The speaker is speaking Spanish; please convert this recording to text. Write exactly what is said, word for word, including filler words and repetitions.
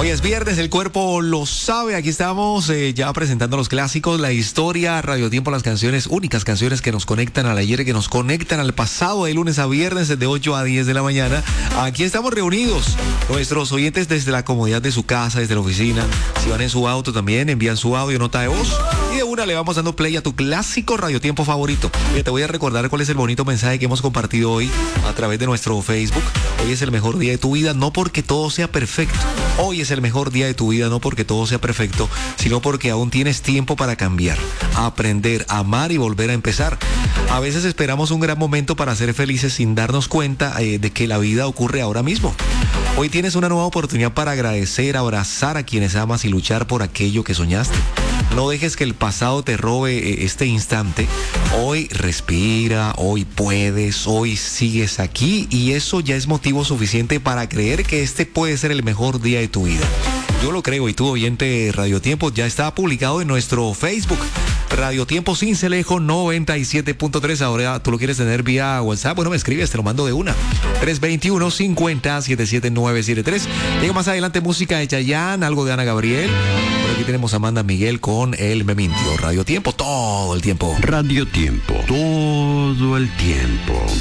Hoy es viernes, el cuerpo lo sabe. Aquí estamos eh, ya presentando los clásicos, la historia, Radio Tiempo, las canciones, únicas canciones que nos conectan al ayer, que nos conectan al pasado, de lunes a viernes, de ocho a diez de la mañana. Aquí estamos reunidos, nuestros oyentes desde la comodidad de su casa, desde la oficina. Si van en su auto también, envían su audio, nota de voz. Y de una le vamos dando play a tu clásico Radio Tiempo favorito. Oye, te voy a recordar cuál es el bonito mensaje que hemos compartido hoy a través de nuestro Facebook. Hoy es el mejor día de tu vida, no porque todo sea perfecto. Hoy es el mejor día de tu vida, no porque todo sea perfecto, sino porque aún tienes tiempo para cambiar, aprender, amar y volver a empezar. A veces esperamos un gran momento para ser felices sin darnos cuenta eh, de que la vida ocurre ahora mismo. Hoy tienes una nueva oportunidad para agradecer, abrazar a quienes amas y luchar por aquello que soñaste. No dejes que el pasado te robe eh, este instante. Hoy respira, hoy puedes, hoy sigues aquí y eso ya es motivo suficiente para creer que este puede ser el mejor día de tu vida. Yo lo creo y tú, oyente Radio Tiempo, ya está publicado en nuestro Facebook. Radio Tiempo Cincelejo noventa y siete punto tres. Ahora tú lo quieres tener vía WhatsApp. Bueno, me escribes, te lo mando de una. tres veintiuno, cincuenta, setenta y siete, novecientos setenta y tres. Llega más adelante música de Chayanne, algo de Ana Gabriel. Por aquí tenemos a Amanda Miguel con El Me Mintió. Radio Tiempo todo el tiempo. Radio Tiempo todo el tiempo.